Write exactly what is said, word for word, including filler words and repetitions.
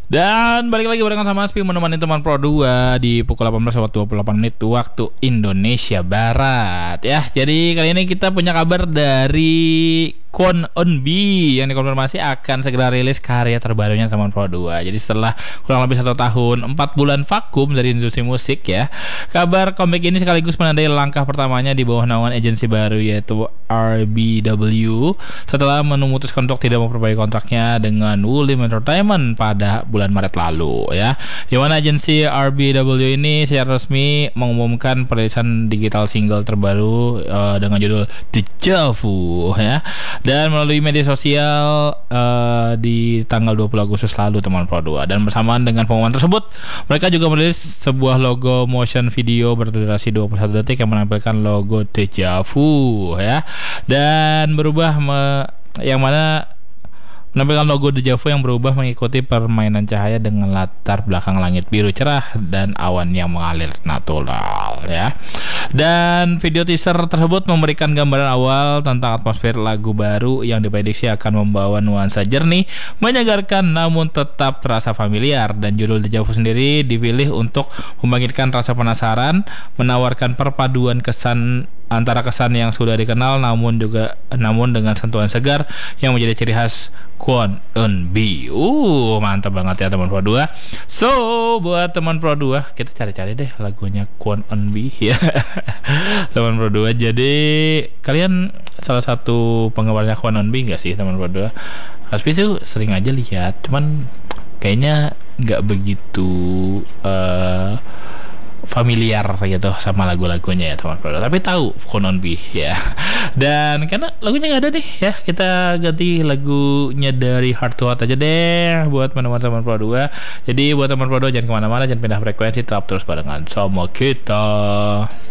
Dan balik lagi barengan sama Aspi menemani teman Pro dua di pukul delapan belas lewat dua puluh delapan menit waktu Indonesia Barat. Ya, jadi kali ini kita punya kabar dari Kwon Eun Bi yang dikonfirmasi akan segera rilis karya terbarunya teman Pro dua. Jadi setelah kurang lebih satu tahun empat bulan vakum dari industri musik ya, kabar comeback ini sekaligus menandai langkah pertamanya di bawah naungan agensi baru yaitu R B W setelah memutuskan untuk tidak memperbaiki kontraknya dengan Woollim Entertainment pada bulan Maret lalu ya. Di mana agensi R B W ini secara resmi mengumumkan perilisan digital single terbaru uh, dengan judul Deja Vu ya. Dan melalui media sosial uh, di tanggal dua puluh Agustus lalu teman Pro dua. Dan bersamaan dengan pengumuman tersebut, mereka juga merilis sebuah logo motion video berdurasi dua puluh satu detik yang menampilkan logo Deja Vu ya. Dan berubah me- yang mana menampilkan logo Deja Vu yang berubah mengikuti permainan cahaya dengan latar belakang langit biru cerah dan awan yang mengalir natural ya. Dan video teaser tersebut memberikan gambaran awal tentang atmosfer lagu baru yang diprediksi akan membawa nuansa jernih, menyegarkan namun tetap terasa familiar. Dan judul Deja Vu sendiri dipilih untuk membangkitkan rasa penasaran, menawarkan perpaduan kesan antara kesan yang sudah dikenal namun juga namun dengan sentuhan segar yang menjadi ciri khas Kwon Eun Bi. Uh, mantap banget ya teman Pro dua. So, buat teman Pro dua, kita cari-cari deh lagunya Kwon Eun Bi ya. Teman Pro dua. Jadi, kalian salah satu penggemarnya Kwon Eun Bi enggak sih teman Pro dua? Aspi tuh sering aja lihat, cuman kayaknya enggak begitu uh, familiar gitu sama lagu-lagunya ya teman Pro. Tapi tahu Kwon Eun Bi ya. Dan karena lagunya nggak ada nih ya, kita ganti lagunya dari Heart to Heart aja deh buat teman-teman Pro dua. Jadi buat teman Pro dua jangan kemana-mana, jangan pindah frekuensi, tetap terus barengan sama kita.